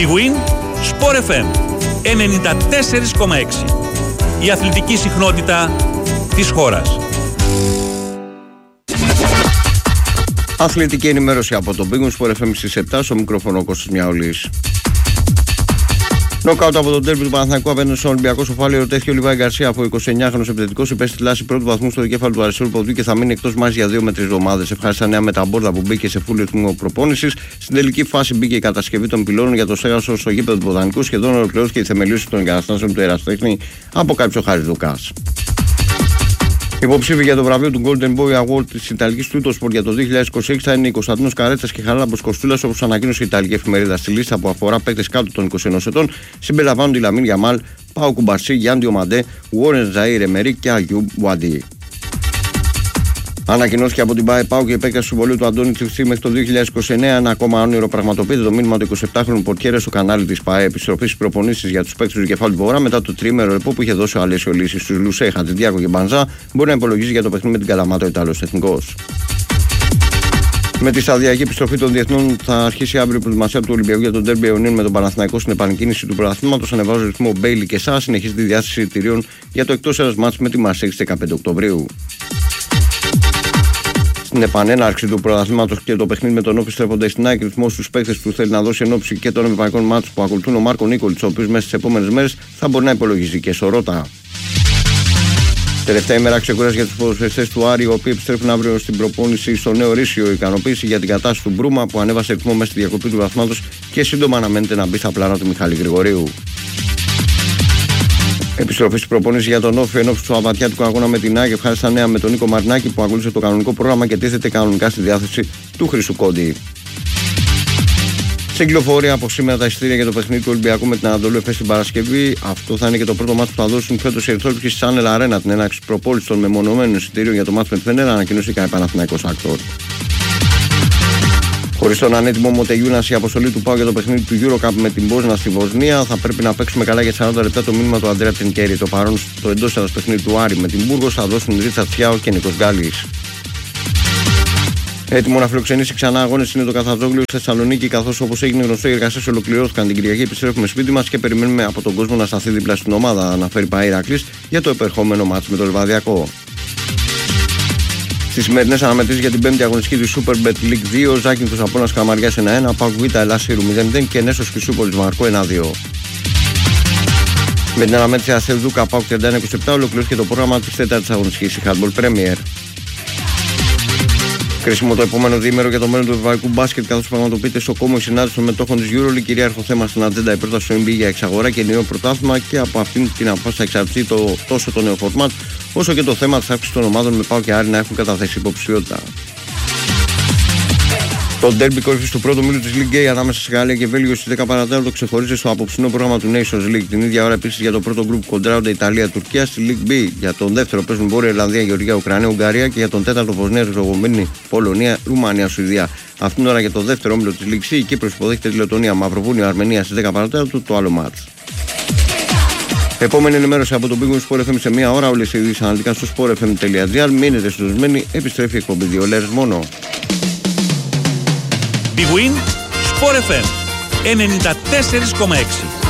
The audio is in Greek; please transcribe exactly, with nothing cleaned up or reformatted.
Big Win Sport εφ εμ ενενήντα τέσσερα κόμμα έξι. Η αθλητική συχνότητα της χώρας. Αθλητική ενημέρωση από το Big Win Sport εφ εμ στις επτά, στο μικρόφωνο Κώστας Μιαολής. Νοκάουτ από τον τέρμπι του Παναθηναϊκού απέναντι στον Ολυμπιακό Σοφάλιο, τέθηκε ο Λιβάη Γκαρσία από εικοσιεννιάχρονος επιθετικός, υπέστη λάση πρώτου βαθμού στο δικέφαλο του αριστερού ποδιού και θα μείνει εκτός μάχης για δύο με τρεις εβδομάδες. Ευχάριστα νέα με τα μπόρδα που μπήκε σε φούλιο τμήμα προπόνησης. Στην τελική φάση μπήκε η κατασκευή των πυλώνων για το στέγασο στο γήπεδο του Βοτανικού. Σχεδόν ολοκληρώθηκε η θεμελίωση των εγκαταστάσεων του Εραστέχνη από κάποιο Χάρης Λουκάς. Υποψήφοι για το βραβείο του Golden Boy Award της Ιταλικής Τούτοσπορ για το δύο χιλιάδες είκοσι έξι θα είναι η Κωνσταντίνος Καρέτσας και Χαράλαμπος Κοστούλας, όπως ανακοίνωσε η Ιταλική εφημερίδα. Στη λίστα που αφορά παίκτες κάτω των είκοσι ενός ετών συμπεριλαμβάνονται η Λαμίν Γιαμάλ, Πάου Κουμπαρσί, Γιάνν Διομαντέ, Βόρεν Ζαΐρ Εμερί και Αγιού Μπουαντί. Ανακοινώθηκε από την ΠΑΕ ΠΑΟΚ η επέκταση του συμβολίου του Αντώνη Τσιφτή μέχρι το δύο χιλιάδες είκοσι εννέα. Ένα ακόμα όνειρο πραγματοποιείται. Το μήνυμα του εικοσιεπτάχρονου Πορτιέρε στο κανάλι της ΠΑΕ. Επιστροφή στις προπονήσεις για τους παίκτες του κεφάλου του Βορρά μετά το τρίμερο ρεπό που είχε δώσει ο Αλέσιο Λύση στους Λουσέ, Χατζηδιάκο και Μπανζά. Μπορεί να υπολογίζει για το παιχνίδι με την Καλαμάτα ο Ιταλός εθνικός. Με τη σταδιακή επιστροφή των διεθνών θα αρχίσει αύριο η προετοιμασία του Ολυμπιακού για τον τέρμπι αιωνίων με τον Παναθηναϊκό στην επανεκκίνηση του πρωταθλήματος. Ανεβάζει ρυθμό Μπέιλι και Σά. Συνεχίζει τη διάθεση εισιτηρίων για το εκτός έδρας μάτς με τη Μαρσέη στις δεκαπέντε Οκτωβρίου. Στην επανέναρξη του πρωταθλήματος και το παιχνίδι με τον Όφη στρέφονται στην ΑΕΚ, ρυθμό στους παίκτες που θέλει να δώσει ενόψει και των ευρωπαϊκών μάτς που ακολουθούν ο Μάρκο Νίκολιτς, ο οποίος μέσα στις επόμενες μέρες θα μπορεί να υπολογίζει και σωρότα. Τελευταία ημέρα ξεκούραση για τους ποδοσφαιριστές του Άρη, οι οποίοι επιστρέφουν αύριο στην προπόνηση στο Νέο Ρήσιο. Ικανοποίηση για την κατάσταση του Μπρούμα που ανέβασε ρυθμό μέσα στη διακοπή του βαθμάτος και σύντομα αναμένεται να μπει στα πλάνα του Μιχάλη Γρηγορίου. Επιστροφή στην προπόνηση για τον Όφη ενόψει του αβατιάτικου αγώνα με την ΑΕΚ. Ευχάριστα νέα με τον Νίκο Μαρινάκη που ακολούθησε το κανονικό πρόγραμμα και τίθεται κανονικά στη διάθεση του Χρυσού Κόντι. Στην κυκλοφορία από σήμερα τα εισιτήρια για το παιχνίδι του Ολυμπιακού με την Ανατολού Εφές την Παρασκευή. Αυτό θα είναι και το πρώτο μάτι που θα δώσουν φέτος οι Ερυθρόλευκοι στη Channel Arena. Την έναρξη προπόληση των μεμονωμένων εισιτήριων για το μάτι με τη Φενέρα ανακοίνωσε η Παναθηναϊκός Άκτορ. Χωρίς τον ανέτοιμο Μοτεγιούνας, η αποστολή του ΠΑΟ για το παιχνίδι του EuroCup με την Μπόσνα στη Βοσνία θα πρέπει να παίξουμε καλά για σαράντα λεπτά. Το μήνυμα του Αντρέα Τενκέρη. Το παρόν στο εντός έδρας παιχνίδι του Άρη με την Μπούργος θα δώσουν Ρίτσαρτ Τσιάο και Νίκος Γκάλης. Έτοιμο να φιλοξενήσει ξανά αγώνες είναι το Καθαζόγλιο στη Θεσσαλονίκη, καθώς όπως έγινε γνωστό οι εργασίες ολοκληρώθηκαν την Κυριακή. Επιστρέφουμε σπίτι μας και περιμένουμε από τον κόσμο να σταθεί δίπλα στην ομάδα, αναφέρει ΠΑΕ Ηρακλής για το επερχόμενο μάτς με το Λιβαδιακό. Στις σημερινές αναμετρήσεις για την πέμπτη αγωνιστική του Super Bet League δύο, Ζάκυνθος Απόλλωνας Καμαριάς ένα ένα, ΠΑΟΚ Β Ελάσσιρου μηδέν μηδέν και Νέσος Χρυσούπολης Μαρκό ένα δύο. Με την αναμέτρηση Ασεβδούκα ΠΑΟΚ τριάντα ένα είκοσι επτά ολοκληρώθηκε το πρόγραμμα της τέταρτης αγωνιστικής η Handball Premier. Κρίσιμο το επόμενο διήμερο για το μέλλον του ευρωπαϊκού μπάσκετ, καθώς πραγματοποιείται στο κόμμα η συνάντηση των μετόχων της EuroLeague. Κυρίαρχο θέμα στην ατζέντα η πρόταση του N B A για εξαγορά και νέο πρωτάθλημα και από αυτήν την απόφαση θα εξαρτηθεί το, τόσο το νέο φορμάτ όσο και το θέμα της αύξησης των ομάδων με ΠΑΟ και Άρη να έχουν καταθέσει υποψηφιότητα. Το ντέρμπι κορυφής του πρώτου μήλου της League A ανάμεσα σε Γαλλία και Βέλγιο στις δέκα παρατέταρτο ξεχωρίζει στο απόψινό πρόγραμμα του Nations League. Την ίδια ώρα επίσης για το πρώτο γκρουπ κοντράρονται Ιταλία-Τουρκία. Στη League B για τον δεύτερο παίζουν Βόρεια Ιρλανδία, Γεωργία, Ουκρανία, Ουγγαρία και για τον τέταρτο Βοσνία, Ριζογοβίνη, Πολωνία, Ρουμανία, Σουηδία. Αυτήν την ώρα για το δεύτερο όμιλο της League C η Κύπρος υποδέχεται τη Λετωνία, Μαυροβούνιο, Αρμενία στις δέκα παρατέταρτο το άλλο μάτς. Επόμενη ενημέρωση από το Big Win Sport εφ εμ σε μία ώρα. Όλες οι ειδήσεις αναλυτικά στο sport f m dot g r. Μείνετε συντονισμένοι, επιστρέφει η εκπομπή δύο λεπτά μόνο. Big Win Sport εφ εμ ενενήντα τέσσερα κόμμα έξι.